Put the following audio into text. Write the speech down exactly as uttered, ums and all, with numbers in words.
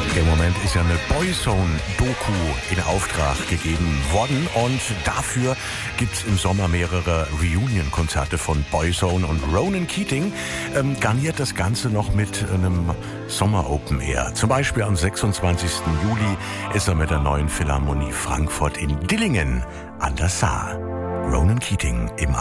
Im Moment ist ja eine Boyzone-Doku in Auftrag gegeben worden und dafür gibt es im Sommer mehrere Reunion-Konzerte von Boyzone und Ronan Keating ähm, garniert das Ganze noch mit einem Sommer-Open Air. Zum Beispiel am sechsundzwanzigsten Juli ist er mit der neuen Philharmonie Frankfurt in Dillingen an der Saar. Ronan Keating im